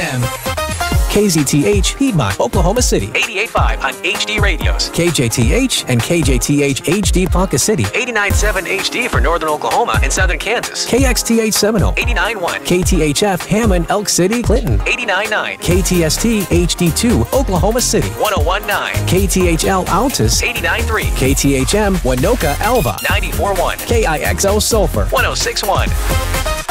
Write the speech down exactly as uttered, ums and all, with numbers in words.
M. K Z T H, Piedmont, Oklahoma City. eighty-eight point five on H D Radios. K J T H and K J T H H D Ponca City. eighty-nine point seven H D for northern Oklahoma and southern Kansas. K X T H Seminole. eighty-nine point one. K T H F Hammond, Elk City, Clinton. eighty-nine point nine. K T S T H D two, Oklahoma City. one oh one point nine. K T H L Altus. eighty-nine point three. K T H M Winoka, Alva. ninety-four point one. K I X O Sulphur. one oh six point one.